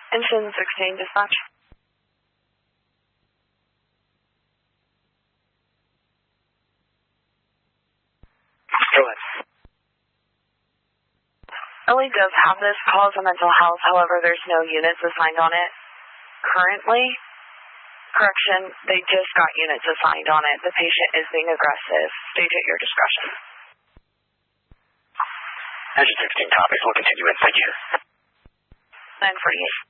Engine 16 dispatch. Go ahead. Ellie does have this call as a mental health, however, there's no units assigned on it currently. Correction, they just got units assigned on it. The patient is being aggressive. Stage at your discretion. Engine 16 copies. We'll continue in. Thank you. 948.